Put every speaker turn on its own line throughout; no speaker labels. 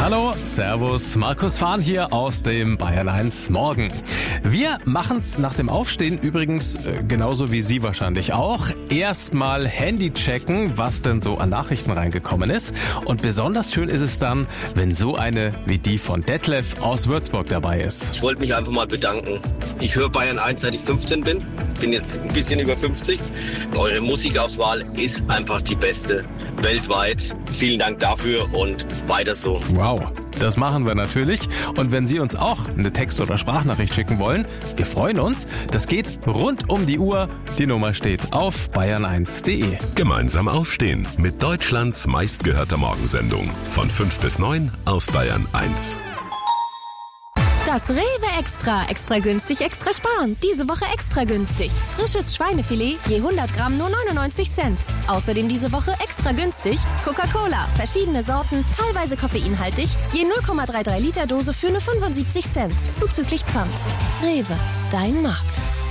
Hallo, Servus, Markus Fahn hier aus dem Bayern 1 Morgen. Wir machen's nach dem Aufstehen übrigens genauso wie Sie wahrscheinlich auch. Erstmal Handy checken, was denn so an Nachrichten reingekommen ist. Und besonders schön ist es dann, wenn so eine wie die von Detlef aus Würzburg dabei ist.
Ich wollte mich einfach mal bedanken. Ich höre Bayern 1, seit ich 15 bin. Bin jetzt ein bisschen über 50. Eure Musikauswahl ist einfach die beste weltweit. Vielen Dank dafür und weiter so.
Wow, das machen wir natürlich. Und wenn Sie uns auch eine Text- oder Sprachnachricht schicken wollen, wir freuen uns. Das geht rund um die Uhr. Die Nummer steht auf bayern1.de.
Gemeinsam aufstehen mit Deutschlands meistgehörter Morgensendung. Von 5 bis 9 auf Bayern 1.
Das Rewe Extra. Extra günstig, extra sparen. Diese Woche extra günstig. Frisches Schweinefilet je 100 Gramm nur 99 Cent. Außerdem diese Woche extra günstig Coca-Cola. Verschiedene Sorten, teilweise koffeinhaltig. Je 0,33 Liter Dose für nur 75 Cent. Zuzüglich Pfand. Rewe, dein Markt.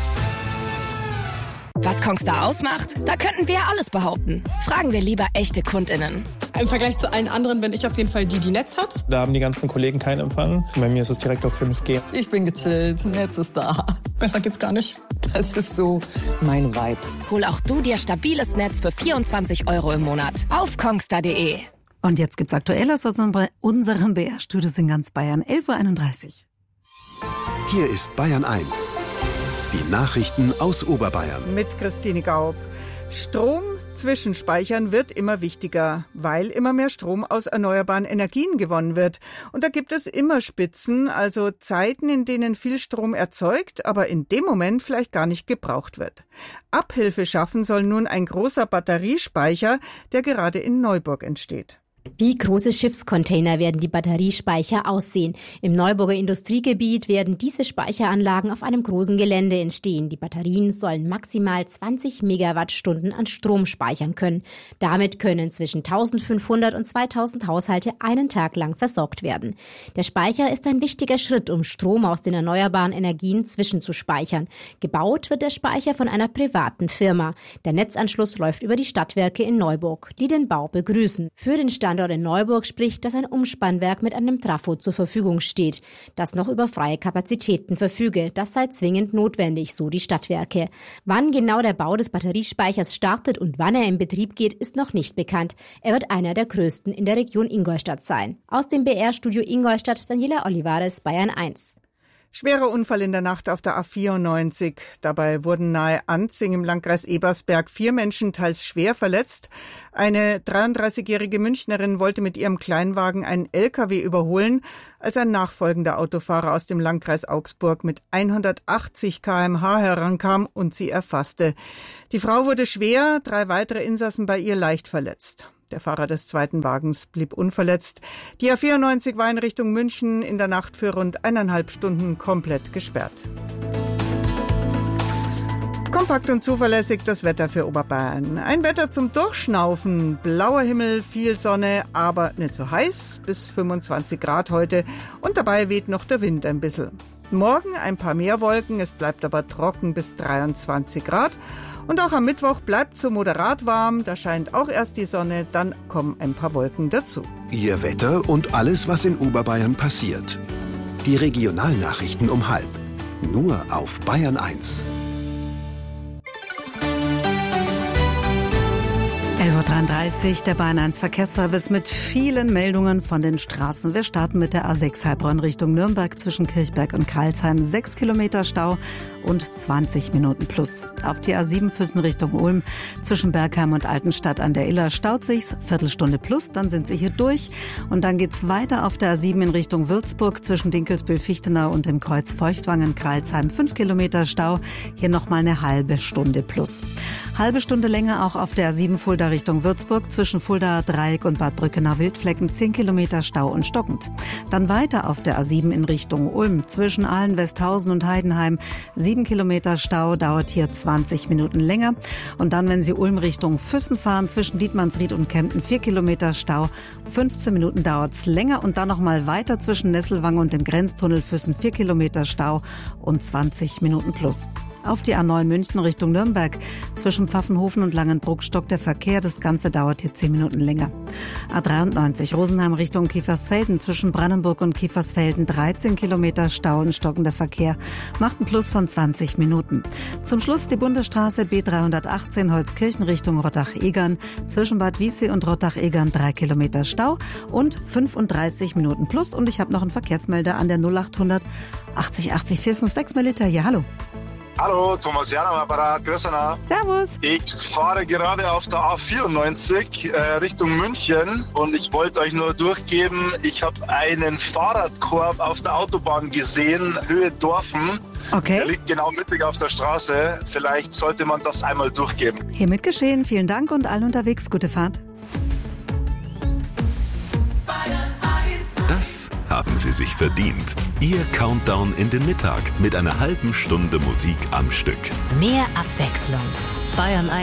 Was Kongstar ausmacht? Da könnten wir ja alles behaupten. Fragen wir lieber echte KundInnen.
Im Vergleich zu allen anderen bin ich auf jeden Fall die Netz hat.
Da haben die ganzen Kollegen keinen Empfang. Bei mir ist es direkt auf 5G.
Ich bin gechillt, Netz ist da.
Besser geht's gar nicht.
Das ist so mein Vibe.
Hol auch du dir stabiles Netz für 24 € im Monat. Auf kongstar.de.
Und jetzt gibt's Aktuelles aus unserem BR-Studios in ganz Bayern. 11.31 Uhr.
Hier ist Bayern 1. Die Nachrichten aus Oberbayern.
Mit Christine Gaub. Strom zwischenspeichern wird immer wichtiger, weil immer mehr Strom aus erneuerbaren Energien gewonnen wird. Und da gibt es immer Spitzen, also Zeiten, in denen viel Strom erzeugt, aber in dem Moment vielleicht gar nicht gebraucht wird. Abhilfe schaffen soll nun ein großer Batteriespeicher, der gerade in Neuburg entsteht.
Wie große Schiffscontainer werden die Batteriespeicher aussehen. Im Neuburger Industriegebiet werden diese Speicheranlagen auf einem großen Gelände entstehen. Die Batterien sollen maximal 20 Megawattstunden an Strom speichern können. Damit können zwischen 1500 und 2000 Haushalte einen Tag lang versorgt werden. Der Speicher ist ein wichtiger Schritt, um Strom aus den erneuerbaren Energien zwischenzuspeichern. Gebaut wird der Speicher von einer privaten Firma. Der Netzanschluss läuft über die Stadtwerke in Neuburg, die den Bau begrüßen. Für den Standort in Neuburg spricht, dass ein Umspannwerk mit einem Trafo zur Verfügung steht, das noch über freie Kapazitäten verfüge. Das sei zwingend notwendig, so die Stadtwerke. Wann genau der Bau des Batteriespeichers startet und wann er in Betrieb geht, ist noch nicht bekannt. Er wird einer der größten in der Region Ingolstadt sein. Aus dem BR-Studio Ingolstadt, Daniela Olivares, Bayern 1.
Schwerer Unfall in der Nacht auf der A94. Dabei wurden nahe Anzing im Landkreis Ebersberg 4 Menschen teils schwer verletzt. Eine 33-jährige Münchnerin wollte mit ihrem Kleinwagen einen LKW überholen, als ein nachfolgender Autofahrer aus dem Landkreis Augsburg mit 180 km/h herankam und sie erfasste. Die Frau wurde schwer, 3 weitere Insassen bei ihr leicht verletzt. Der Fahrer des zweiten Wagens blieb unverletzt. Die A94 war in Richtung München in der Nacht für rund 1,5 Stunden komplett gesperrt. Kompakt und zuverlässig das Wetter für Oberbayern. Ein Wetter zum Durchschnaufen. Blauer Himmel, viel Sonne, aber nicht so heiß. Bis 25 Grad heute. Und dabei weht noch der Wind ein bisschen. Morgen ein paar mehr Wolken. Es bleibt aber trocken bis 23 Grad. Und auch am Mittwoch bleibt so moderat warm, da scheint auch erst die Sonne, dann kommen ein paar Wolken dazu.
Ihr Wetter und alles, was in Oberbayern passiert. Die Regionalnachrichten um 12:30. Nur auf Bayern 1.
11.33 Uhr, der Bayern 1 Verkehrsservice mit vielen Meldungen von den Straßen. Wir starten mit der A6 Heilbronn Richtung Nürnberg zwischen Kirchberg und Karlsheim. 6 Kilometer Stau und 20 Minuten plus. Auf die A7 Füssen Richtung Ulm zwischen Bergheim und Altenstadt an der Iller staut sich's. Viertelstunde plus, dann sind Sie hier durch. Und dann geht's weiter auf der A7 in Richtung Würzburg zwischen Dinkelsbühl-Fichtenau und dem Kreuz Feuchtwangen-Kralsheim. 5 Kilometer Stau, hier nochmal eine halbe Stunde plus. Halbe Stunde länger auch auf der A7 Fulda Richtung Würzburg zwischen Fuldaer Dreieck und Bad Brückenau-Wildflecken. 10 Kilometer Stau und stockend. Dann weiter auf der A7 in Richtung Ulm zwischen Aalen, Westhausen und Heidenheim. 7 Kilometer Stau, dauert hier 20 Minuten länger. Und dann, wenn Sie Ulm Richtung Füssen fahren, zwischen Dietmannsried und Kempten 4 Kilometer Stau. 15 Minuten dauert's länger. Und dann nochmal weiter zwischen Nesselwang und dem Grenztunnel Füssen 4 Kilometer Stau und 20 Minuten plus. Auf die A9 München Richtung Nürnberg. Zwischen Pfaffenhofen und Langenbruck stockt der Verkehr. Das Ganze dauert hier 10 Minuten länger. A93 Rosenheim Richtung Kiefersfelden. Zwischen Brandenburg und Kiefersfelden 13 Kilometer Stau und stockender Verkehr. Macht ein Plus von 20 Minuten. Zum Schluss die Bundesstraße B318 Holzkirchen Richtung Rottach-Egern. Zwischen Bad Wiessee und Rottach-Egern 3 Kilometer Stau und 35 Minuten plus. Und ich habe noch einen Verkehrsmelder an der 0800 80 80 456 Melita. Ja, hallo.
Hallo, Thomas Jan am Apparat. Grüß euch.
Servus.
Ich fahre gerade auf der A94 Richtung München und ich wollte euch nur durchgeben, ich habe einen Fahrradkorb auf der Autobahn gesehen, Höhe Dorfen.
Okay.
Der liegt genau mittig auf der Straße. Vielleicht sollte man das einmal durchgeben.
Hiermit geschehen. Vielen Dank und allen unterwegs gute Fahrt.
Das haben Sie sich verdient. Ihr Countdown in den Mittag mit einer halben Stunde Musik am Stück.
Mehr Abwechslung.
Bayern